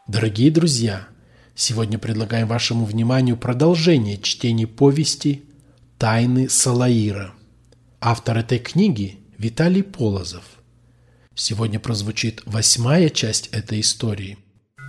Дорогие друзья, сегодня предлагаем вашему вниманию продолжение чтения повести «Тайны Салаира». Автор этой книги – Виталий Полозов. Сегодня прозвучит 8-я часть этой истории.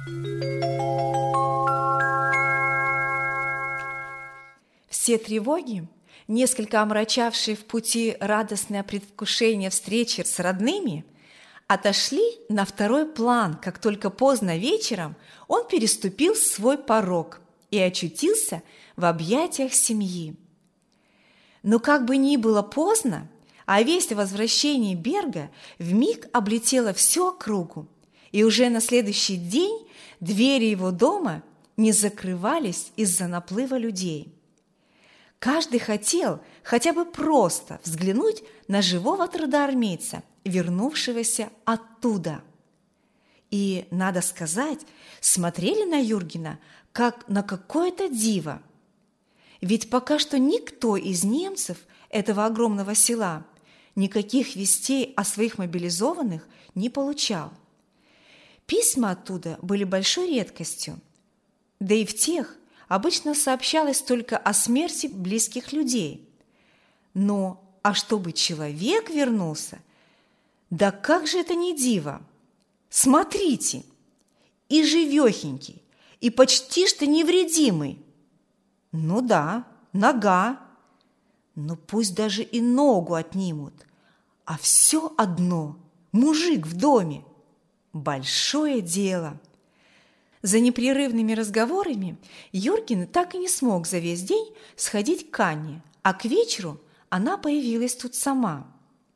Все тревоги, несколько омрачавшие в пути радостное предвкушение встречи с родными, отошли на второй план, как только поздно вечером он переступил свой порог и очутился в объятиях семьи. Но как бы ни было поздно, а весть о возвращении Берга вмиг облетела всю округу, и уже на следующий день двери его дома не закрывались из-за наплыва людей. Каждый хотел хотя бы просто взглянуть на живого трудоармейца, вернувшегося оттуда. И, надо сказать, смотрели на Юргена как на какое-то диво. Ведь пока что никто из немцев этого огромного села никаких вестей о своих мобилизованных не получал. Письма оттуда были большой редкостью, да и в тех обычно сообщалось только о смерти близких людей. Но а чтобы человек вернулся, да как же это не диво! Смотрите, и живехенький, и почти что невредимый. Ну да, нога, но пусть даже и ногу отнимут, а все одно мужик в доме. Большое дело. За непрерывными разговорами Юрген так и не смог за весь день сходить к Анне, а к вечеру она появилась тут сама.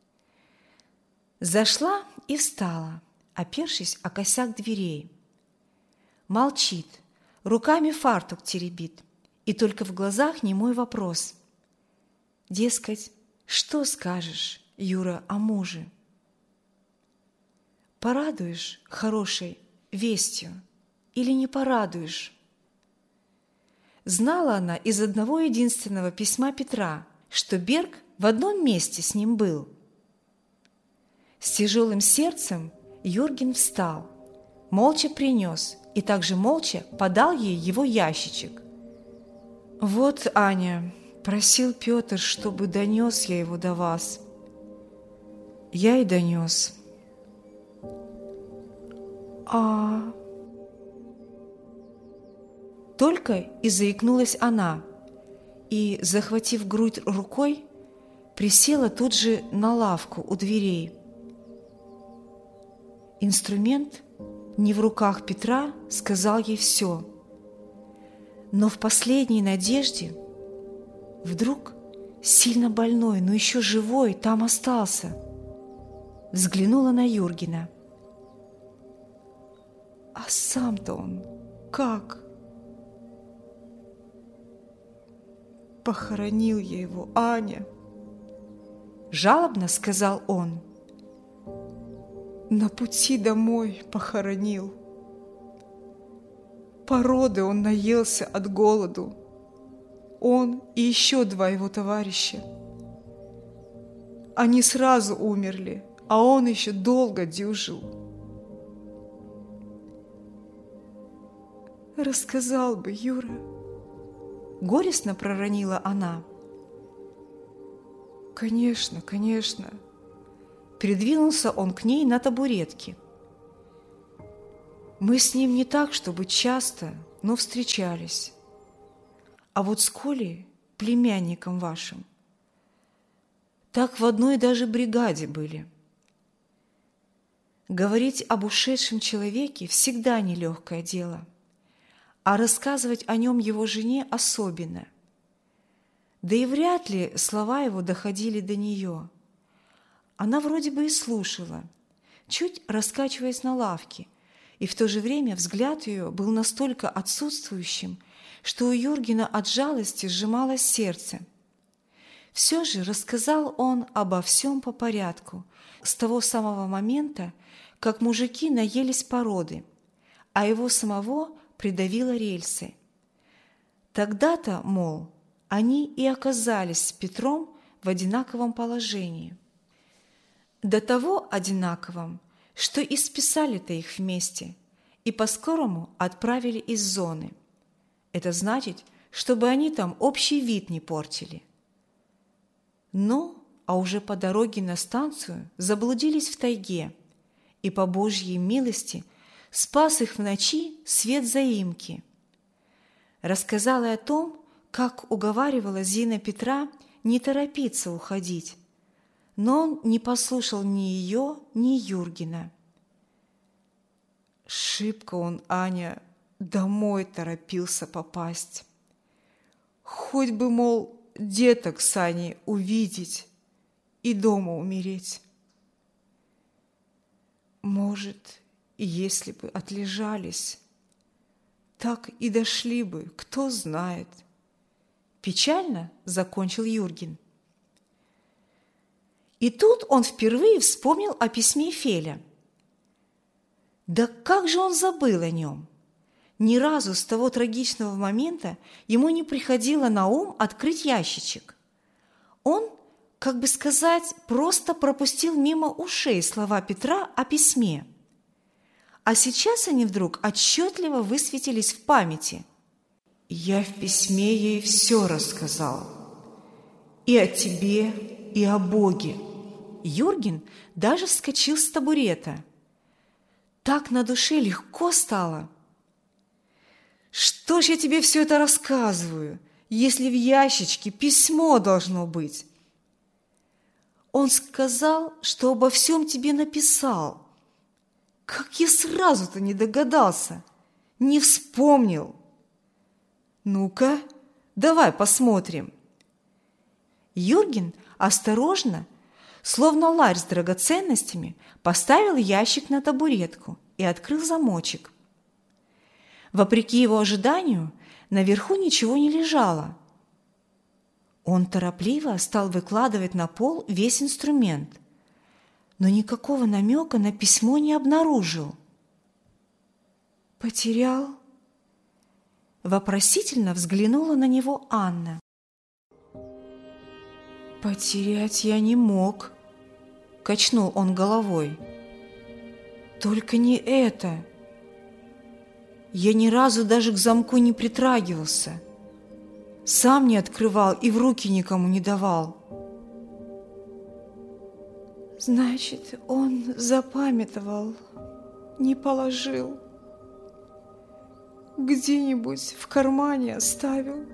Зашла и встала, опершись о косяк дверей. Молчит, руками фартук теребит, и только в глазах немой вопрос. Дескать, что скажешь, Юра, о муже? Порадуешь хорошей вестью или не порадуешь? Знала она из одного единственного письма Петра, что Берг в одном месте с ним был. С тяжелым сердцем Юрген встал, молча принес и также молча подал ей его ящичек. «Вот, Аня, просил Петр, чтобы донес я его до вас. Я и донес». Только и заикнулась она, и, захватив грудь рукой, присела тут же на лавку у дверей. Инструмент не в руках Петра сказал ей все. Но в последней надежде вдруг сильно больной, но еще живой, там остался. Взглянула на Юргена. А сам-то он как? Похоронил я его, Аня. Жалобно сказал он. На пути домой похоронил. Породы он наелся от голоду. Он и еще 2 его товарища. Они сразу умерли, а он еще долго дюжил. Рассказал бы, Юра. Горестно проронила она. Конечно, конечно. Придвинулся он к ней на табуретке. Мы с ним не так, чтобы часто, но встречались. А вот с Колей, племянником вашим, так в одной даже бригаде были. Говорить об ушедшем человеке всегда нелегкое дело, а рассказывать о нем его жене особенно. Да и вряд ли слова его доходили до нее. Она вроде бы и слушала, чуть раскачиваясь на лавке, и в то же время взгляд ее был настолько отсутствующим, что у Юргена от жалости сжималось сердце. Все же рассказал он обо всем по порядку, с того самого момента, как мужики наелись породы, а его самого придавило рельсы. Тогда-то, мол, они и оказались с Петром в одинаковом положении. До того одинаковом, что и списали-то их вместе, и по-скорому отправили из зоны. Это значит, чтобы они там общий вид не портили. А уже по дороге на станцию заблудились в тайге, и по Божьей милости спас их в ночи свет заимки. Рассказала о том, как уговаривала Зина Петра не торопиться уходить, но он не послушал ни ее, ни Юргена. Шибко он, Аня, домой торопился попасть. Хоть бы, мол, деток с Аней увидеть и дома умереть. Может, если бы отлежались, так и дошли бы, кто знает. Печально закончил Юрген. И тут он впервые вспомнил о письме Феля. Да как же он забыл о нем? Ни разу с того трагичного момента ему не приходило на ум открыть ящичек. Он, как бы сказать, просто пропустил мимо ушей слова Петра о письме. А сейчас они вдруг отчетливо высветились в памяти. «Я в письме ей все рассказал. И о тебе, и о Боге». Юрген даже вскочил с табурета. Так на душе легко стало. «Что ж я тебе все это рассказываю, если в ящичке письмо должно быть?» «Он сказал, что обо всем тебе написал. Как я сразу-то не догадался, не вспомнил. Ну-ка, давай посмотрим». Юрген осторожно, словно ларь с драгоценностями, поставил ящик на табуретку и открыл замочек. Вопреки его ожиданию, наверху ничего не лежало. Он торопливо стал выкладывать на пол весь инструмент, но никакого намека на письмо не обнаружил. «Потерял?» Вопросительно взглянула на него Анна. «Потерять я не мог», — качнул он головой. «Только не это. Я ни разу даже к замку не притрагивался, сам не открывал и в руки никому не давал». «Значит, он запамятовал, не положил, где-нибудь в кармане оставил.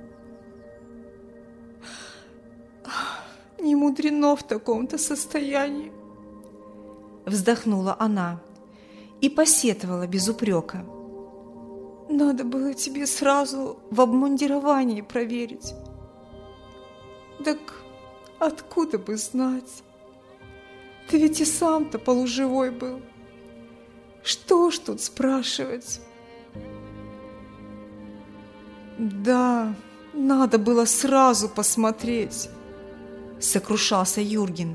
Не мудрено в таком-то состоянии», — вздохнула она и посетовала без упрека. «Надо было тебе сразу в обмундировании проверить. Так откуда бы знать? Ты ведь и сам-то полуживой был. Что ж тут спрашивать?» «Да, надо было сразу посмотреть», — сокрушался Юрген.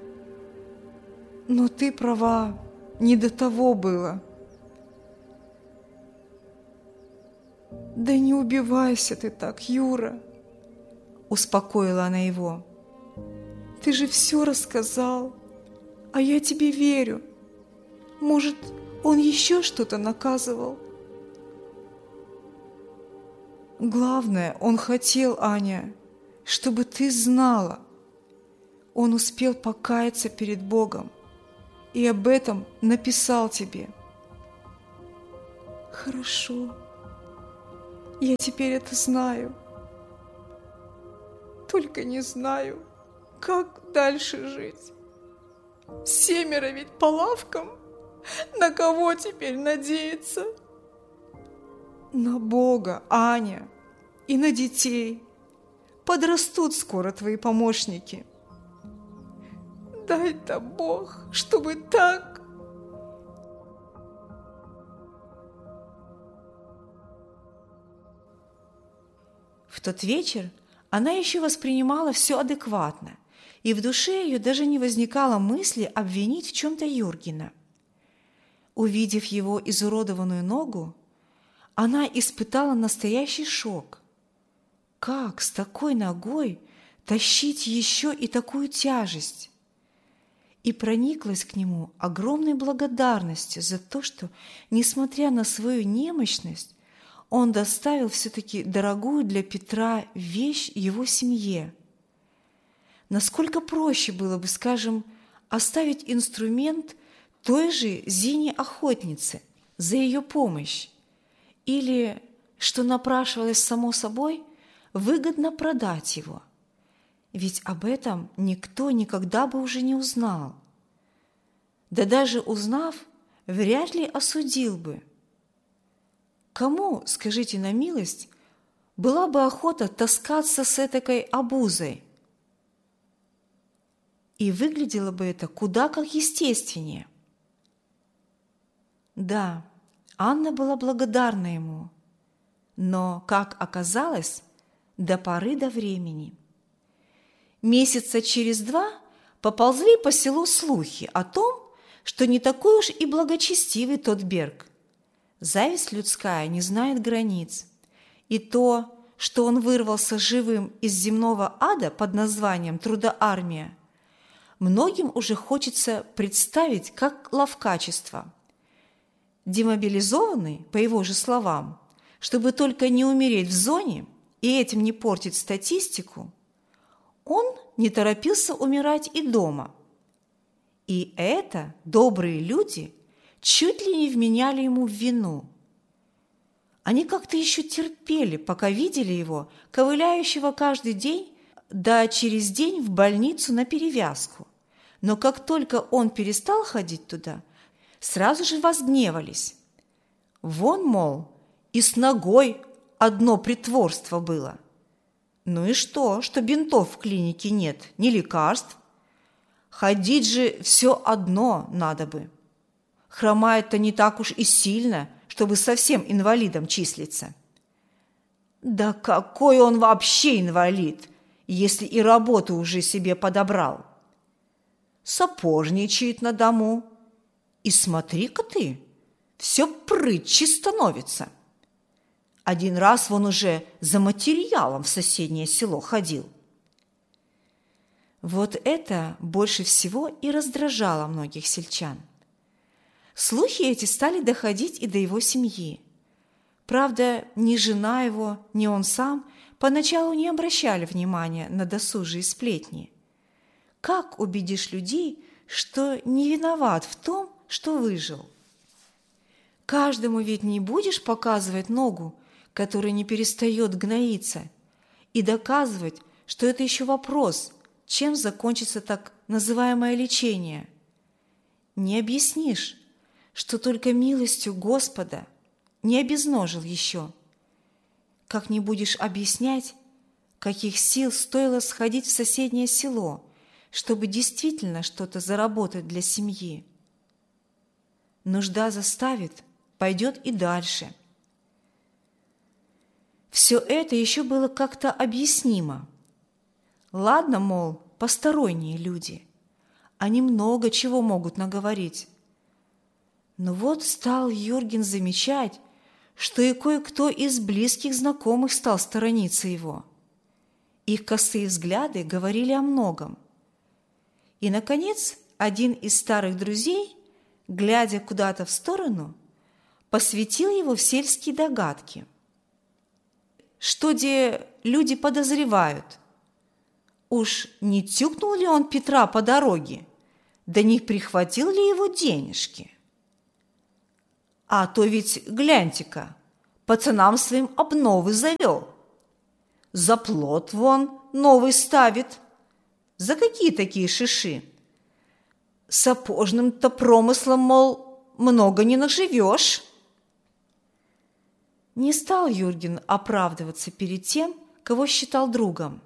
«Но ты права, не до того было». «Да не убивайся ты так, Юра», — успокоила она его. «Ты же все рассказал, а я тебе верю. Может, он еще что-то наказывал?» «Главное, он хотел, Аня, чтобы ты знала. Он успел покаяться перед Богом и об этом написал тебе». «Хорошо, я теперь это знаю. Только не знаю, как дальше жить. 7 ведь по лавкам. На кого теперь надеяться?» «На Бога, Аня, и на детей. Подрастут скоро твои помощники». «Дай-то Бог, чтобы так...» В тот вечер она еще воспринимала все адекватно, и в душе ее даже не возникало мысли обвинить в чем-то Юргена. Увидев его изуродованную ногу, она испытала настоящий шок. Как с такой ногой тащить еще и такую тяжесть? и прониклась к нему огромной благодарностью за то, что, несмотря на свою немощность, он доставил все-таки дорогую для Петра вещь его семье. Насколько проще было бы, скажем, оставить инструмент той же Зине-охотнице за ее помощь, или, что напрашивалось само собой, выгодно продать его. Ведь об этом никто никогда бы уже не узнал. Да даже узнав, вряд ли осудил бы. Кому, скажите на милость, была бы охота таскаться с этакой обузой? И выглядело бы это куда как естественнее. Да, Анна была благодарна ему, но, как оказалось, до поры до времени. Месяца через 2 поползли по селу слухи о том, что не такой уж и благочестивый тот Берг. Зависть людская не знает границ, и то, что он вырвался живым из земного ада под названием трудоармия, многим уже хочется представить как ловкачество. Демобилизованный, по его же словам, чтобы только не умереть в зоне и этим не портить статистику, он не торопился умирать и дома. И это добрые люди чуть ли не вменяли ему в вину. Они как-то еще терпели, пока видели его, ковыляющего каждый день, да через день в больницу на перевязку. Но как только он перестал ходить туда, сразу же возгневались. Вон, мол, и с ногой одно притворство было. Ну и что бинтов в клинике нет, ни лекарств? Ходить же все одно надо бы. Хромает-то не так уж и сильно, чтобы совсем инвалидом числиться. Да какой он вообще инвалид, если и работу уже себе подобрал? Сапожничает на дому. И смотри-ка ты, все прытче становится. Один раз вон уже за материалом в соседнее село ходил. Вот это больше всего и раздражало многих сельчан. Слухи эти стали доходить и до его семьи. Правда, ни жена его, ни он сам поначалу не обращали внимания на досужие сплетни. Как убедишь людей, что не виноват в том, что выжил? Каждому ведь не будешь показывать ногу, которая не перестает гноиться, и доказывать, что это еще вопрос, чем закончится так называемое лечение. Не объяснишь, что только милостью Господа не обезножил еще. Как не будешь объяснять, каких сил стоило сходить в соседнее село, чтобы действительно что-то заработать для семьи. Нужда заставит, пойдет и дальше. Все это еще было как-то объяснимо. Ладно, мол, посторонние люди. Они много чего могут наговорить. Но вот стал Юрген замечать, что и кое-кто из близких знакомых стал сторониться его. Их косые взгляды говорили о многом. И, наконец, один из старых друзей, глядя куда-то в сторону, посвятил его в сельские догадки. Что де люди подозревают? Уж не тюкнул ли он Петра по дороге? Да не прихватил ли его денежки? А то ведь, гляньте-ка, пацанам своим обновы завел. За плот вон новый ставит. За какие такие шиши? Сапожным-то промыслом, мол, много не наживешь. Не стал Юрген оправдываться перед тем, кого считал другом.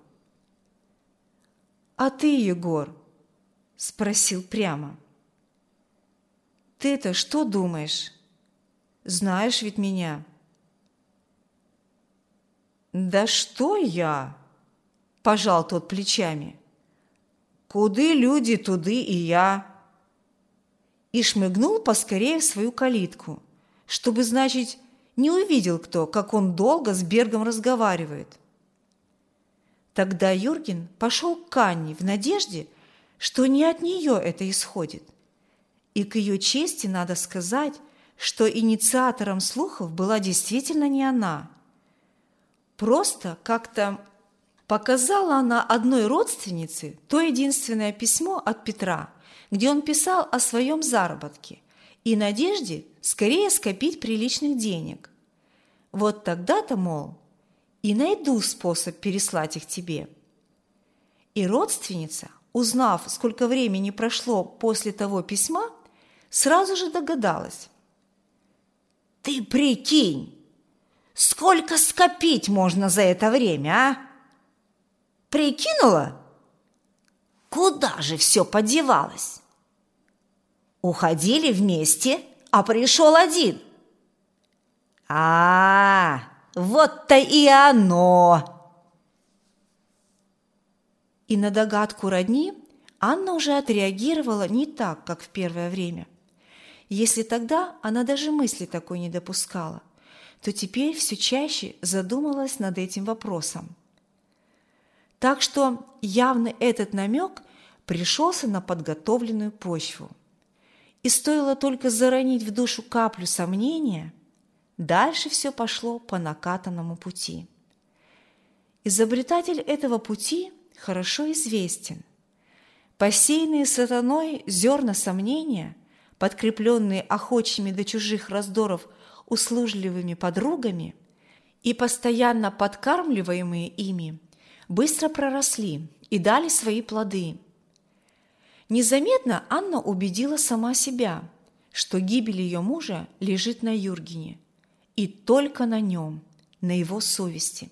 «А ты, Егор?» – спросил прямо. «Ты-то что думаешь? Знаешь ведь меня». «Да что я?» – пожал тот плечами. «Куды люди, туды и я». И шмыгнул поскорее в свою калитку, чтобы, значит, не увидел кто, как он долго с Бергом разговаривает. Тогда Юрген пошел к Анне в надежде, что не от нее это исходит. И к ее чести надо сказать, что инициатором слухов была действительно не она. Просто как-то показала она одной родственнице то единственное письмо от Петра, где он писал о своем заработке и надежде скорее скопить приличных денег. Вот тогда-то, мол, и найду способ переслать их тебе. И родственница, узнав, сколько времени прошло после того письма, сразу же догадалась. «Ты прикинь, сколько скопить можно за это время, а? Прикинула? Куда же все подевалось? Уходили вместе, а пришел один. Вот-то и оно!» И на догадку родни Анна уже отреагировала не так, как в первое время. Если тогда она даже мысли такой не допускала, то теперь все чаще задумалась над этим вопросом. Так что явно этот намек пришелся на подготовленную почву. И стоило только заронить в душу каплю сомнения, дальше все пошло по накатанному пути. Изобретатель этого пути хорошо известен. Посеянные сатаной зерна сомнения, подкрепленные охочими до чужих раздоров услужливыми подругами и постоянно подкармливаемые ими, быстро проросли и дали свои плоды. Незаметно Анна убедила сама себя, что гибель ее мужа лежит на Юргене, и только на нем, на его совести.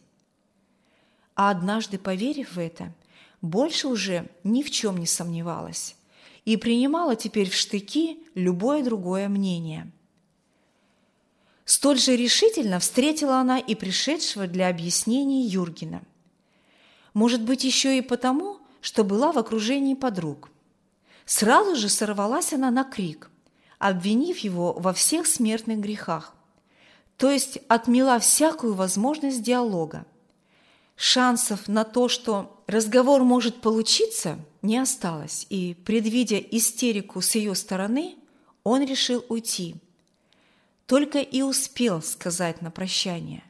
А однажды, поверив в это, больше уже ни в чем не сомневалась и принимала теперь в штыки любое другое мнение. Столь же решительно встретила она и пришедшего для объяснений Юргена. Может быть, еще и потому, что была в окружении подруг. Сразу же сорвалась она на крик, обвинив его во всех смертных грехах, то есть отмела всякую возможность диалога. Шансов на то, что разговор может получиться, не осталось, и, предвидя истерику с ее стороны, он решил уйти. Только и успел сказать на прощание: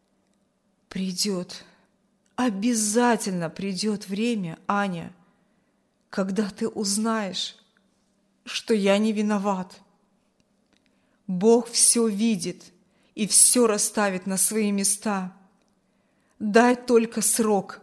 «Придет, обязательно придет время, Аня, когда ты узнаешь, что я не виноват. Бог все видит и все расставит на свои места. Дай только срок».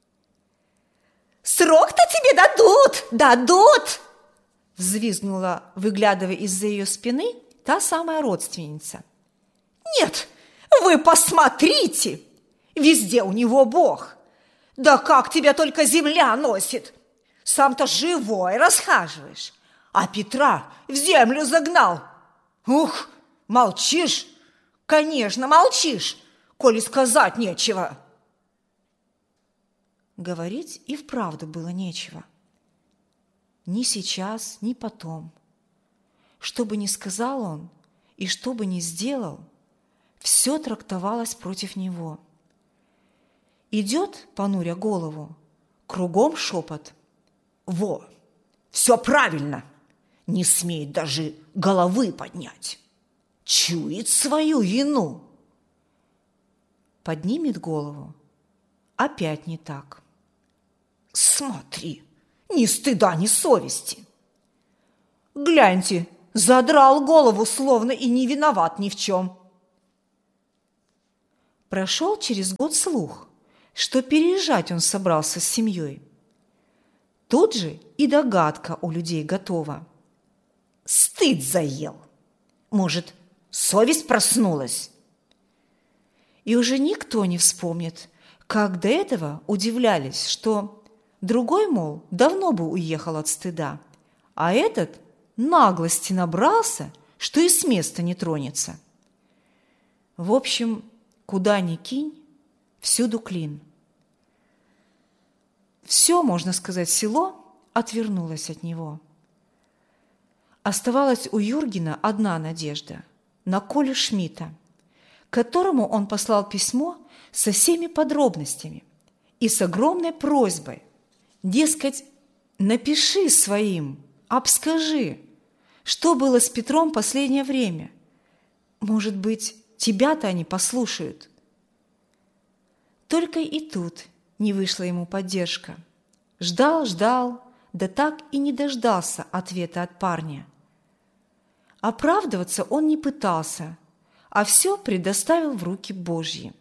«Срок-то тебе дадут! Дадут!» взвизгнула, выглядывая из-за ее спины, та самая родственница. «Нет, вы посмотрите! Везде у него Бог! Да как тебя только земля носит! Сам-то живой расхаживаешь, а Петра в землю загнал! Ух, молчишь? Конечно, молчишь, коли сказать нечего!» Говорить и вправду было нечего. Ни сейчас, ни потом. Что бы ни сказал он и что бы ни сделал, все трактовалось против него. Идет, понуря голову, кругом шепот. «Во, все правильно! Не смеет даже головы поднять! Чует свою вину!» Поднимет голову. Опять не так. «Смотри, ни стыда, ни совести! Гляньте, задрал голову, словно и не виноват ни в чем!» Прошел через год слух, что переезжать он собрался с семьей. Тут же и догадка у людей готова. Стыд заел! Может, совесть проснулась? И уже никто не вспомнит, как до этого удивлялись, что другой, мол, давно бы уехал от стыда, а этот наглости набрался, что и с места не тронется. В общем, куда ни кинь, всюду клин. Все, можно сказать, село отвернулось от него. Оставалась у Юргена одна надежда – на Колю Шмидта, которому он послал письмо со всеми подробностями и с огромной просьбой, дескать, напиши своим, обскажи, что было с Петром последнее время. Может быть, тебя-то они послушают». Только и тут не вышла ему поддержка. Ждал, да так и не дождался ответа от парня. Оправдываться он не пытался, а все предоставил в руки Божьи.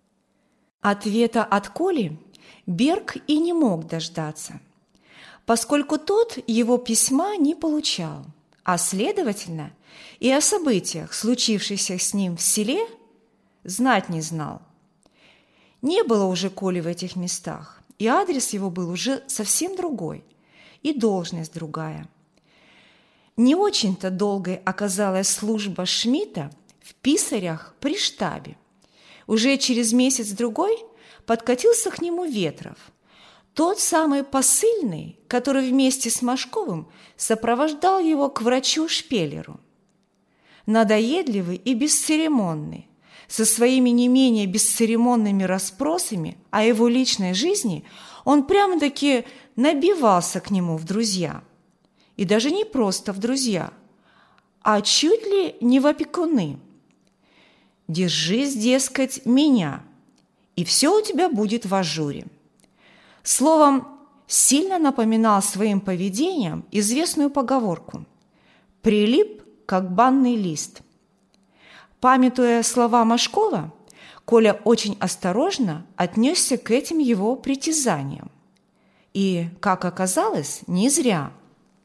Ответа от Коли Берг и не мог дождаться, поскольку тот его письма не получал, а, следовательно, и о событиях, случившихся с ним в селе, знать не знал. Не было уже Коли в этих местах, и адрес его был уже совсем другой, и должность другая. Не очень-то долгой оказалась служба Шмидта в писарях при штабе. Уже через месяц-другой подкатился к нему Ветров, тот самый посыльный, который вместе с Машковым сопровождал его к врачу Шпелеру. Надоедливый и бесцеремонный, со своими не менее бесцеремонными расспросами о его личной жизни, он прямо-таки набивался к нему в друзья. И даже не просто в друзья, а чуть ли не в опекуны. «Держись, дескать, меня, и все у тебя будет в ажуре». Словом, сильно напоминал своим поведением известную поговорку «прилип, как банный лист». Памятуя слова Машкова, Коля очень осторожно отнесся к этим его притязаниям. И, как оказалось, не зря.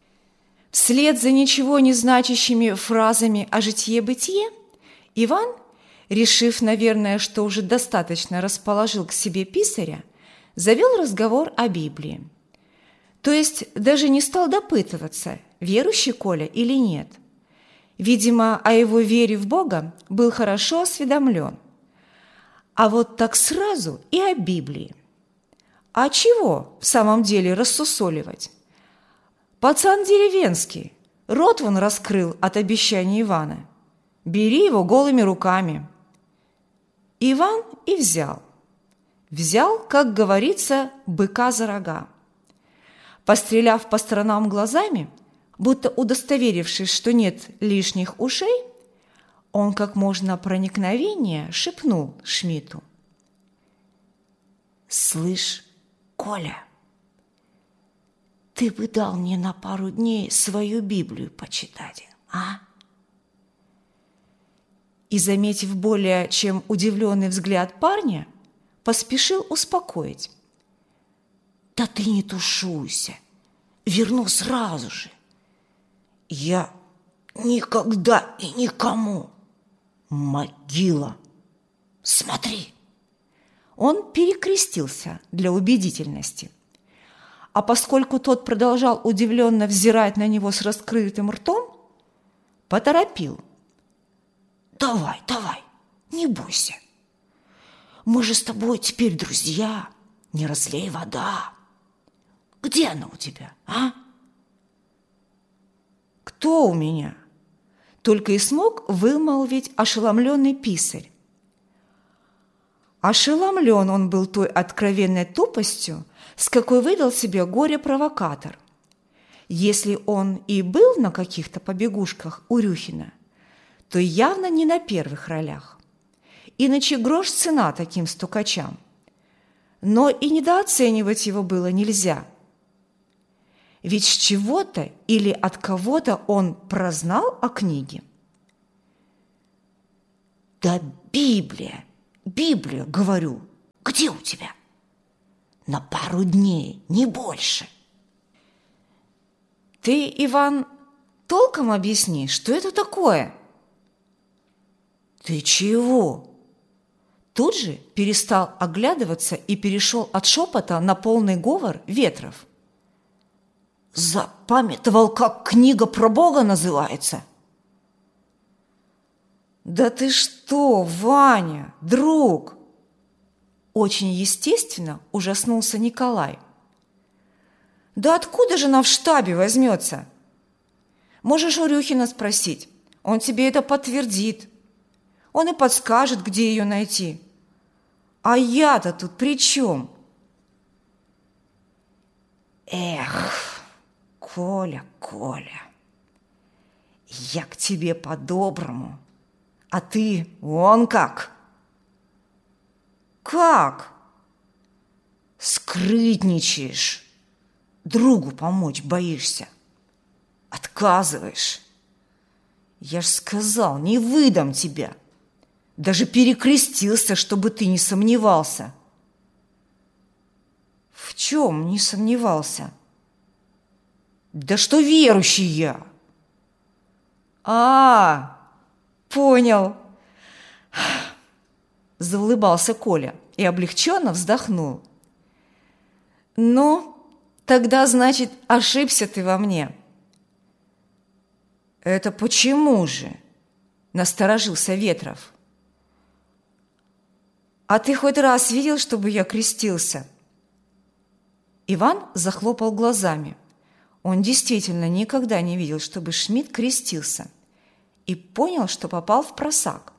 Вслед за ничего не значащими фразами о житье-бытие Иван, решив, наверное, что уже достаточно расположил к себе писаря, завел разговор о Библии. То есть даже не стал допытываться, верующий Коля или нет. Видимо, о его вере в Бога был хорошо осведомлен. А вот так сразу и о Библии. А чего в самом деле рассусоливать? Пацан деревенский, рот вон раскрыл от обещаний Ивана. Бери его голыми руками. Иван и взял. Взял, как говорится, быка за рога. Постреляв по сторонам глазами, будто удостоверившись, что нет лишних ушей, он как можно проникновеннее шепнул Шмидту: «Слышь, Коля, ты бы дал мне на пару дней свою Библию почитать, а?» И, заметив более чем удивленный взгляд парня, поспешил успокоить: «Да ты не тушуйся, верну сразу же. Я никогда и никому. Могила. Смотри». Он перекрестился для убедительности. А поскольку тот продолжал удивленно взирать на него с раскрытым ртом, поторопил: «Давай, не бойся. Мы же с тобой теперь друзья, не разлей вода. Где она у тебя, а?» «Кто у меня?» Только и смог вымолвить ошеломленный писарь. Ошеломлен он был той откровенной тупостью, с какой выдал себе горе-провокатор. Если он и был на каких-то побегушках у Рюхина, то явно не на первых ролях. Иначе грош цена таким стукачам. Но и недооценивать его было нельзя. Ведь с чего-то или от кого-то он прознал о книге. «Да Библия, говорю, где у тебя? На пару дней, не больше». «Ты, Иван, толком объясни, что это такое?» «Ты чего?» Тут же перестал оглядываться и перешел от шепота на полный говор Ветров. «Запамятовал, как книга про Бога называется?» «Да ты что, Ваня, друг!» Очень естественно ужаснулся Николай. «Да откуда же она в штабе возьмется? Можешь у Рюхина спросить, он тебе это подтвердит. Он и подскажет, где ее найти. А я-то тут при чем?» «Эх!» Коля, Коля, я к тебе по-доброму, а ты вон как. Как? Скрытничаешь, другу помочь боишься, отказываешь. Я ж сказал, не выдам тебя. Даже перекрестился, чтобы ты не сомневался. В чем не сомневался? Да что верующий я. Понял. Заулыбался Коля и облегченно вздохнул. Ну, тогда, значит, ошибся ты во мне. Это почему же? Насторожился Ветров. А ты хоть раз видел, чтобы я крестился? Иван захлопал глазами. Он действительно никогда не видел, чтобы Шмидт крестился, и понял, что попал в просак.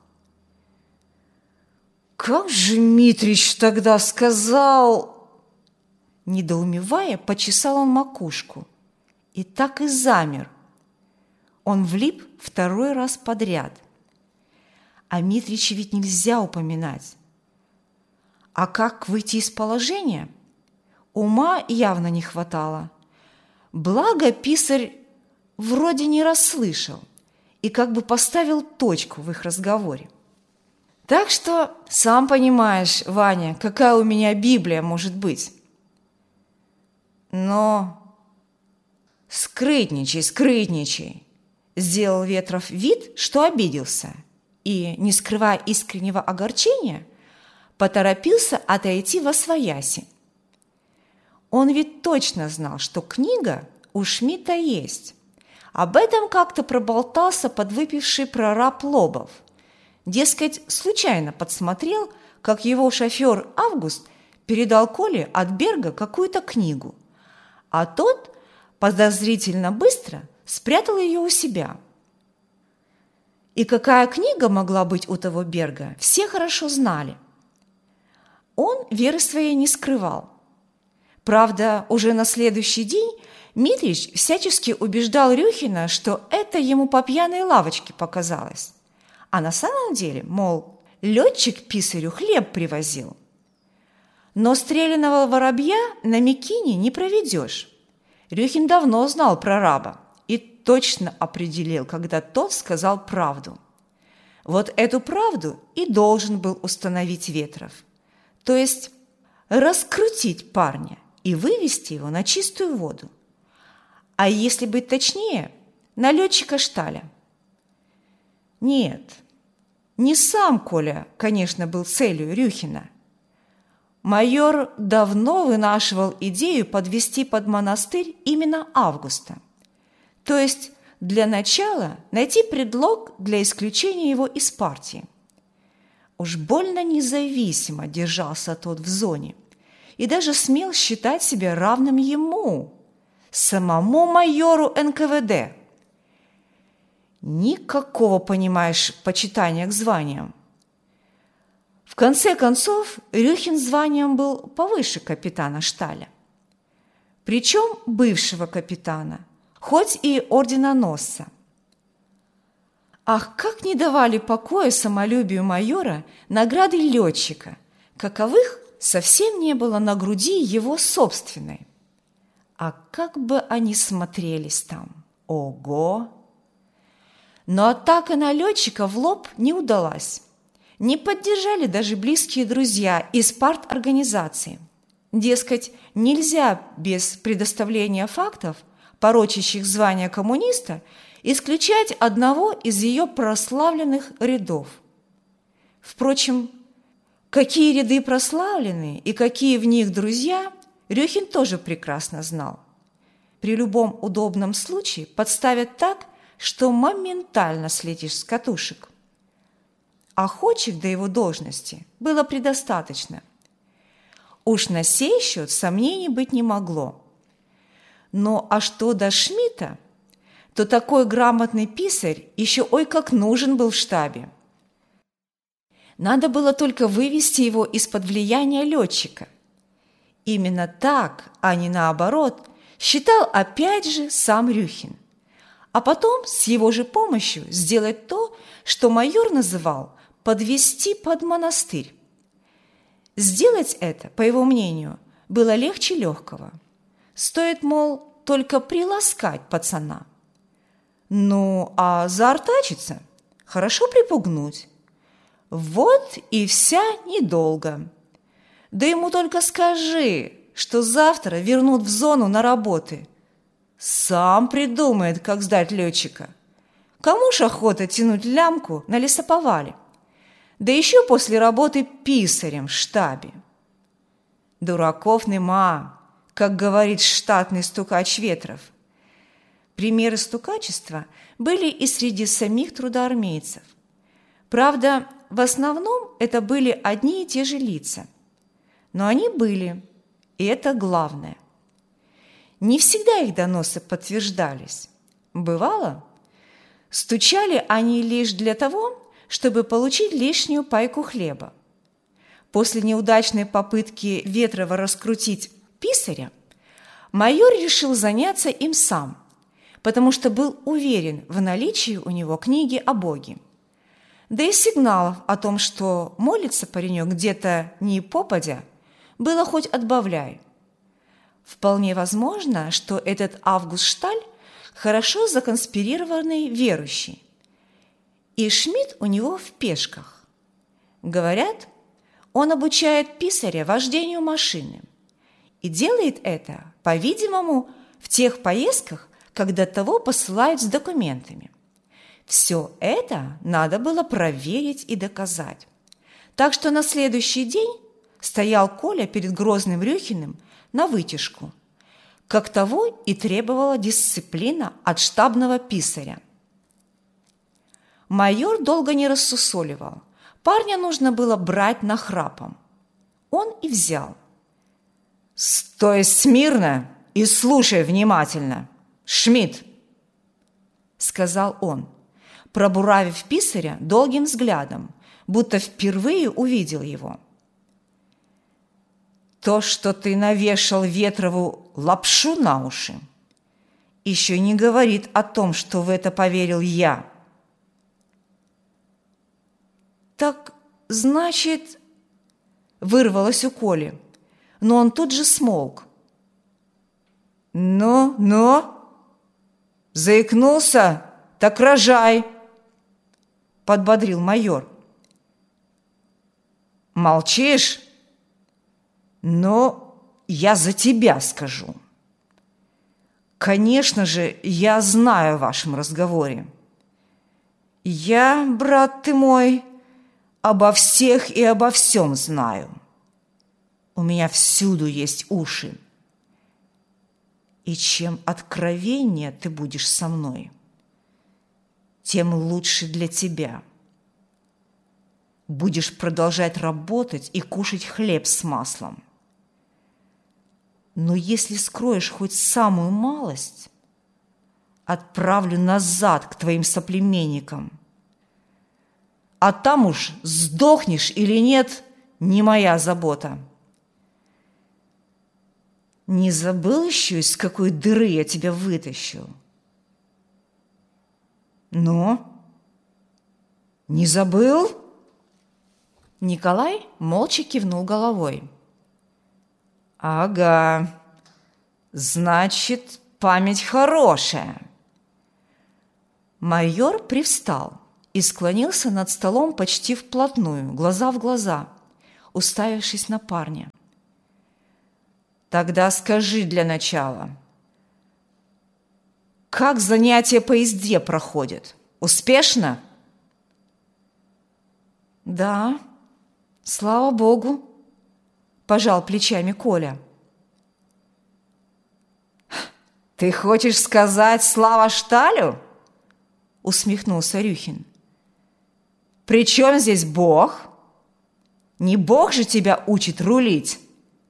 «Как же Митрич тогда сказал?» Недоумевая, почесал он макушку, и так и замер. Он влип второй раз подряд. А Митрича ведь нельзя упоминать. А как выйти из положения? Ума явно не хватало. Благо писарь вроде не расслышал и как бы поставил точку в их разговоре. Так что, сам понимаешь, Ваня, какая у меня Библия может быть. Но скрытничай, сделал Ветров вид, что обиделся, и, не скрывая искреннего огорчения, поторопился отойти восвояси. Он ведь точно знал, что книга у Шмидта есть. Об этом как-то проболтался подвыпивший прораб Лобов. Дескать, случайно подсмотрел, как его шофер Август передал Коле от Берга какую-то книгу, а тот подозрительно быстро спрятал ее у себя. И какая книга могла быть у того Берга, все хорошо знали. Он веры своей не скрывал. Правда, уже на следующий день Митрич всячески убеждал Рюхина, что это ему по пьяной лавочке показалось. А на самом деле, мол, летчик писарю хлеб привозил. Но стрелянного воробья на Микине не проведешь. Рюхин давно знал прораба и точно определил, когда тот сказал правду. Вот эту правду и должен был установить Ветров. То есть раскрутить парня и вывести его на чистую воду. А если быть точнее, на летчика Шталя. Нет, не сам Коля, конечно, был целью Рюхина. Майор давно вынашивал идею подвести под монастырь именно Августа. То есть для начала найти предлог для исключения его из партии. Уж больно независимо держался тот в зоне и даже смел считать себя равным ему, самому майору НКВД. Никакого, понимаешь, почитания к званиям. В конце концов, Рюхин званием был повыше капитана Шталя. Причем бывшего капитана, хоть и орденоносца. Ах, как не давали покоя самолюбию майора награды летчика, каковых совсем не было на груди его собственной. А как бы они смотрелись там! Ого! Но атака на летчика в лоб не удалась. Не поддержали даже близкие друзья из парторганизации. Дескать, нельзя без предоставления фактов, порочащих звание коммуниста, исключать одного из ее прославленных рядов. Впрочем, какие ряды прославленные и какие в них друзья, Рюхин тоже прекрасно знал. При любом удобном случае подставят так, что моментально слетишь с катушек. Охочих до его должности было предостаточно. Уж на сей счет сомнений быть не могло. Но а что до Шмидта, то такой грамотный писарь еще ой как нужен был в штабе. Надо было только вывести его из-под влияния летчика. Именно так, а не наоборот, считал опять же сам Рюхин, а потом с его же помощью сделать то, что майор называл «подвести под монастырь». Сделать это, по его мнению, было легче легкого. Стоит, мол, только приласкать пацана. Ну, а заортачиться – хорошо припугнуть. Вот и вся недолго. Да ему только скажи, что завтра вернут в зону на работы. Сам придумает, как сдать летчика. Кому ж охота тянуть лямку на лесоповале? Да еще после работы писарем в штабе. Дураков нема, как говорит штатный стукач Ветров. Примеры стукачества были и среди самих трудоармейцев. Правда, в основном это были одни и те же лица. Но они были, и это главное. Не всегда их доносы подтверждались. Бывало, стучали они лишь для того, чтобы получить лишнюю пайку хлеба. После неудачной попытки Ветрова раскрутить писаря, майор решил заняться им сам, потому что был уверен в наличии у него книги о Боге. Да и сигналов о том, что молится паренек где-то не попадя, было хоть отбавляй. Вполне возможно, что этот Август Шталь хорошо законспирированный верующий, и Шмидт у него в пешках. Говорят, он обучает писаря вождению машины и делает это, по-видимому, в тех поездках, когда того посылают с документами. Все это надо было проверить и доказать. Так что на следующий день стоял Коля перед грозным Рюхиным на вытяжку, как того и требовала дисциплина от штабного писаря. Майор долго не рассусоливал. Парня нужно было брать нахрапом. Он и взял. «Стой смирно и слушай внимательно, Шмидт!» – сказал он, пробуравив писаря долгим взглядом, будто впервые увидел его. «То, что ты навешал Ветрову лапшу на уши, еще не говорит о том, что в это поверил я». «Так, значит...» – вырвалось у Коли, но он тут же смолк. «Ну, заикнулся, так рожай!» – подбодрил майор. «Молчишь? Но я за тебя скажу. Конечно же, я знаю о вашем разговоре. Я, брат ты мой, обо всех и обо всем знаю. У меня всюду есть уши. И чем откровеннее ты будешь со мной, тем лучше для тебя. Будешь продолжать работать и кушать хлеб с маслом. Но если скроешь хоть самую малость, отправлю назад к твоим соплеменникам. А там уж сдохнешь или нет, не моя забота. Не забыл еще, из какой дыры я тебя вытащил? Ну, не забыл?» Николай молча кивнул головой. «Ага, значит, память хорошая». Майор привстал и склонился над столом почти вплотную, глаза в глаза, уставившись на парня. «Тогда скажи для начала, как занятия по езде проходят? Успешно?» «Да, слава Богу», – пожал плечами Коля. «Ты хочешь сказать слава Шталю?» – усмехнулся Рюхин. «При чем здесь Бог? Не Бог же тебя учит рулить?»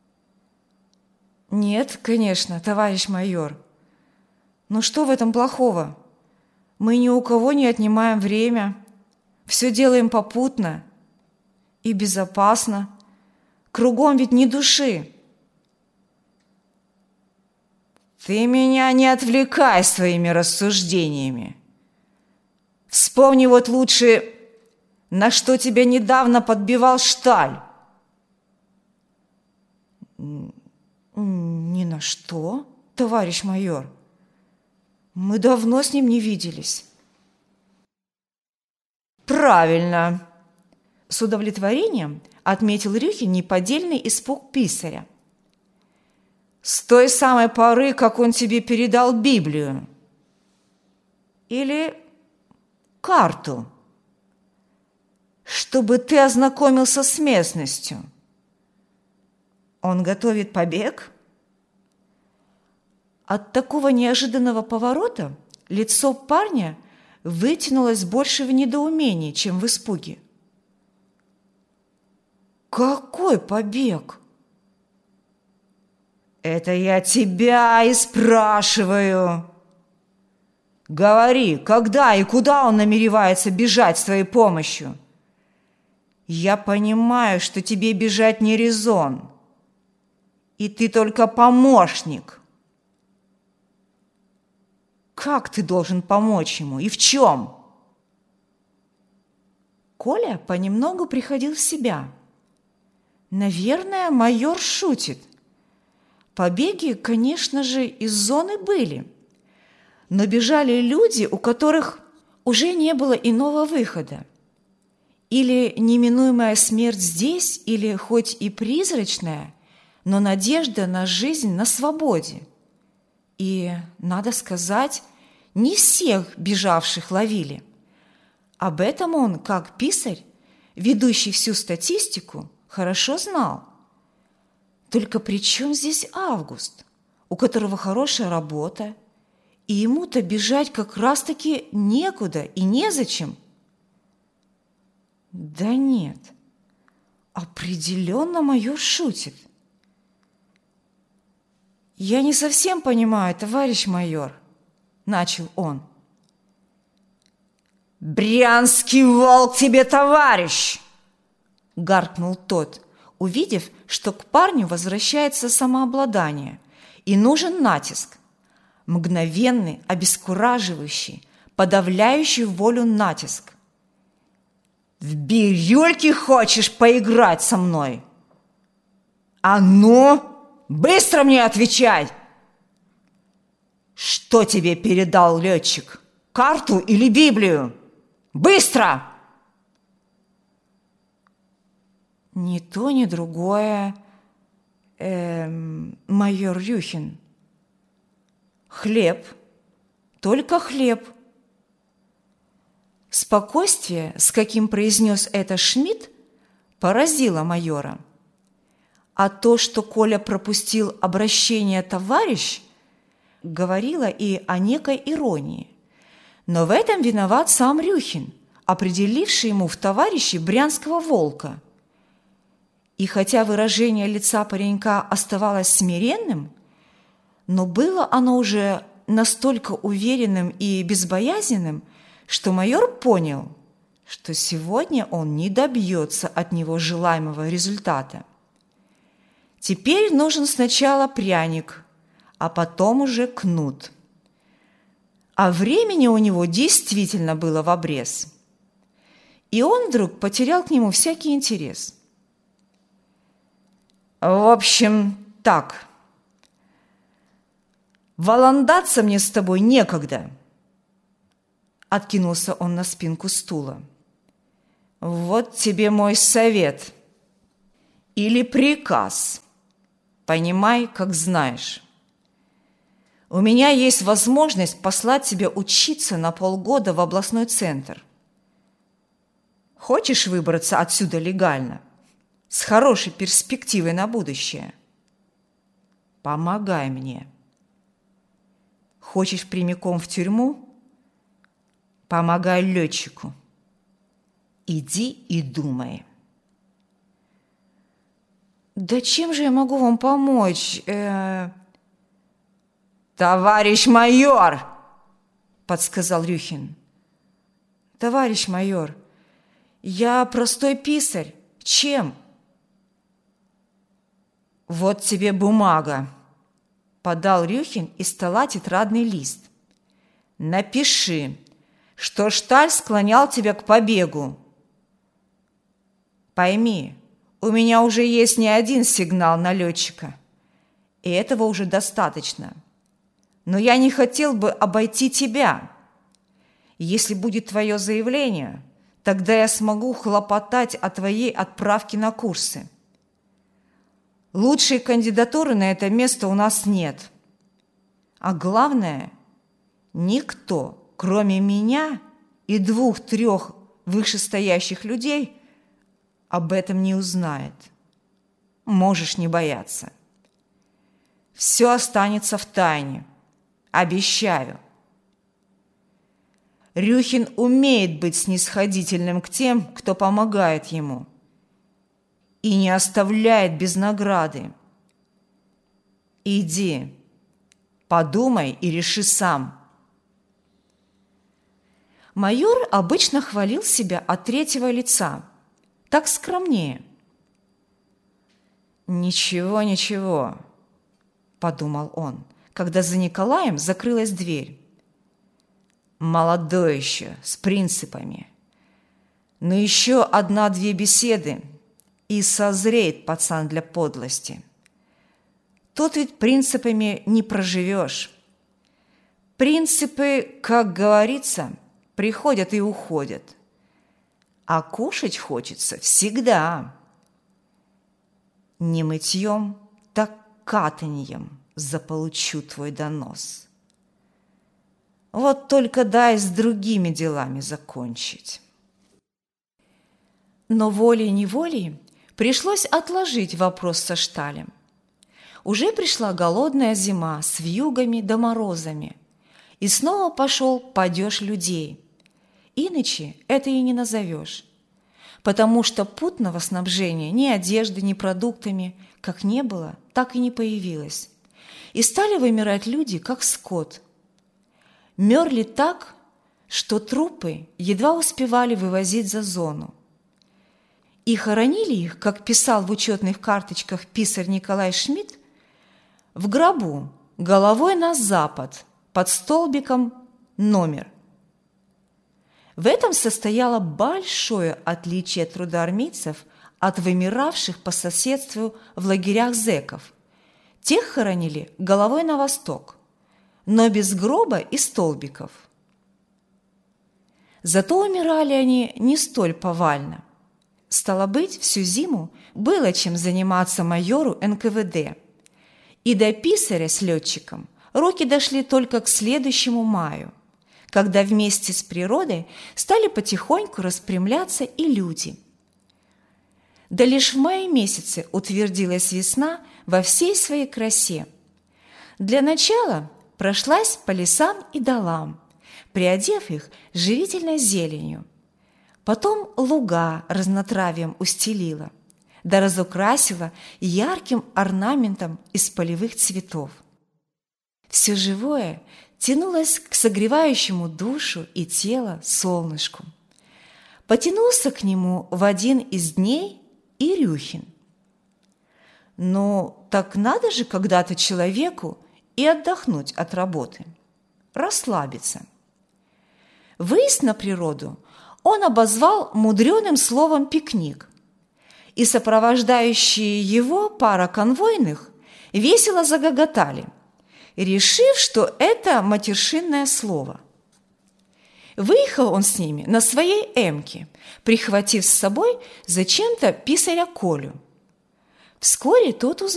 «Нет, конечно, товарищ майор. Но что в этом плохого? Мы ни у кого не отнимаем время, все делаем попутно и безопасно. Кругом ведь ни души». Ты меня не отвлекай своими рассуждениями. Вспомни вот лучше, на что тебя недавно подбивал Шталь. Ни на что, товарищ майор. Мы давно с ним не виделись. Правильно. С удовлетворением отметил Рюхин неподдельный испуг писаря. С той самой поры, как он тебе передал Библию. Или карту, чтобы ты ознакомился с местностью. Он готовит побег? От такого неожиданного поворота лицо парня вытянулось больше в недоумении, чем в испуге. Какой побег? Это я тебя и спрашиваю. Говори, когда и куда он намеревается бежать с твоей помощью? Я понимаю, что тебе бежать не резон, и ты только помощник. Как ты должен помочь ему и в чем? Коля понемногу приходил в себя. Наверное, майор шутит. Побеги, конечно же, из зоны были, но бежали люди, у которых уже не было иного выхода. Или неминуемая смерть здесь, или хоть и призрачная, но надежда на жизнь на свободе. И, надо сказать, не всех бежавших ловили. Об этом он, как писарь, ведущий всю статистику, хорошо знал. Только при чем здесь Август, у которого хорошая работа, и ему-то бежать как раз-таки некуда и незачем? Да нет, определенно майор шутит. «Я не совсем понимаю, товарищ майор», – начал он. «Брянский волк тебе, товарищ!» – гаркнул тот, увидев, что к парню возвращается самообладание и нужен натиск. Мгновенный, обескураживающий, подавляющий волю натиск. «В бирюльки хочешь поиграть со мной? А ну, быстро мне отвечай! Что тебе передал летчик? Карту или Библию? Быстро!» «Ни то, ни другое, майор Рюхин. Хлеб, только хлеб». Спокойствие, с каким произнес это Шмидт, поразило майора. А то, что Коля пропустил обращение «товарищ», говорило и о некой иронии. Но в этом виноват сам Рюхин, определивший ему в товарищи брянского волка. И хотя выражение лица паренька оставалось смиренным, но было оно уже настолько уверенным и безбоязненным, что майор понял, что сегодня он не добьется от него желаемого результата. Теперь нужен сначала пряник, а потом уже кнут. А времени у него действительно было в обрез. И он вдруг потерял к нему всякий интерес. «В общем, так. Валандаться мне с тобой некогда». Откинулся он на спинку стула. «Вот тебе мой совет. Или приказ. Понимай, как знаешь. У меня есть возможность послать тебя учиться на полгода в областной центр. Хочешь выбраться отсюда легально, с хорошей перспективой на будущее? Помогай мне. Хочешь прямиком в тюрьму? Помогай летчику. Иди и думай». «Да чем же я могу вам помочь?» «Товарищ майор!» – подсказал Рюхин. «Товарищ майор, я простой писарь. Чем?» «Вот тебе бумага», – подал Рюхин из стола тетрадный лист. «Напиши, что Шталь склонял тебя к побегу. Пойми, у меня уже есть не один сигнал налетчика, и этого уже достаточно. Но я не хотел бы обойти тебя. Если будет твое заявление, тогда я смогу хлопотать о твоей отправке на курсы. Лучшей кандидатуры на это место у нас нет. А главное, никто, кроме меня и 2-3 вышестоящих людей, об этом не узнает. Можешь не бояться. Все останется в тайне. Обещаю. Рюхин умеет быть снисходительным к тем, кто помогает ему, и не оставляет без награды. Иди, подумай и реши сам». Майор обычно хвалил себя от третьего лица, так скромнее. «Ничего, ничего», – подумал он, когда за Николаем закрылась дверь. «Молодой еще, с принципами. Но еще 1-2 беседы, и созреет пацан для подлости. Тут ведь принципами не проживешь. Принципы, как говорится, приходят и уходят. А кушать хочется всегда. Не мытьем, так катаньем заполучу твой донос. Вот только дай с другими делами закончить». Но волей-неволей пришлось отложить вопрос со Шталем. Уже пришла голодная зима с вьюгами да морозами, и снова пошел падеж людей. Иначе это и не назовешь, потому что путного снабжения ни одежды, ни продуктами как не было, так и не появилось. И стали вымирать люди, как скот. Мерли так, что трупы едва успевали вывозить за зону. И хоронили их, как писал в учетных карточках писарь Николай Шмидт, в гробу, головой на запад, под столбиком номер. В этом состояло большое отличие трудоармейцев от вымиравших по соседству в лагерях зэков. Тех хоронили головой на восток, но без гроба и столбиков. Зато умирали они не столь повально. Стало быть, всю зиму было чем заниматься майору НКВД. И до писаря с летчиком руки дошли только к следующему маю, когда вместе с природой стали потихоньку распрямляться и люди. Да лишь в мае месяце утвердилась весна во всей своей красе. Для начала прошлась по лесам и долам, приодев их живительной зеленью. Потом луга разнотравием устелила, да разукрасила ярким орнаментом из полевых цветов. Все живое тянулось к согревающему душу и тело солнышку. Потянулся к нему в один из дней и Рюхин. Ну, так надо же когда-то человеку и отдохнуть от работы, расслабиться. Выезд на природу он обозвал мудреным словом «пикник», и сопровождающие его пара конвойных весело загоготали, решив, что это матершинное слово. Выехал он с ними на своей эмке, прихватив с собой зачем-то писаря Колю. Вскоре тот узнал,